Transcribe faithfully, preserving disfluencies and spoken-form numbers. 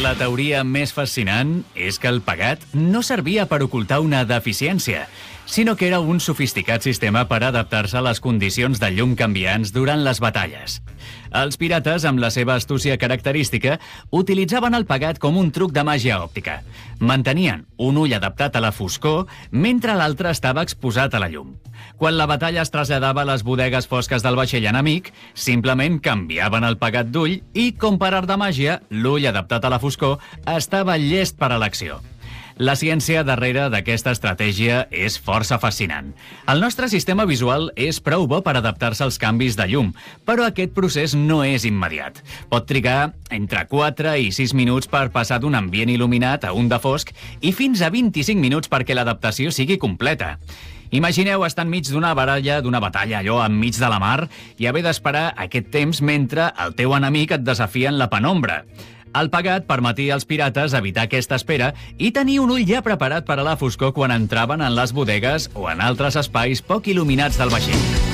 La teoria més fascinant és que el pegat no servia per ocultar una deficiència, sinó que era un sofisticat sistema per adaptar-se a les condicions de llum canviants durant les batalles. Els pirates, amb la seva astúcia característica, utilitzaven el pegat com un truc de màgia òptica. Mantenien un ull adaptat a la foscor mentre l'altre estava exposat a la llum. Quan la batalla es traslladava a les bodegues fosques del vaixell enemic, simplement canviaven el pegat d'ull i, com per art de màgia, l'ull adaptat a la foscor estava llest per a l'acció. La ciència darrere d'aquesta estratègia és força fascinant. El nostre sistema visual és prou bo per adaptar-se als canvis de llum, però aquest procés no és immediat. Pot trigar entre quatre i sis minuts per passar d'un ambient il·luminat a un de fosc i fins a vint-i-cinc minuts perquè l'adaptació sigui completa. Imagineu estar enmig d'una baralla, d'una batalla, allò enmig de la mar, i haver d'esperar aquest temps mentre el teu enemic et desafia en la penombra. El pegat permetia als pirates evitar aquesta espera i tenir un ull ja preparat per a la foscor quan entraven en les bodegues o en altres espais poc il·luminats del vaixell.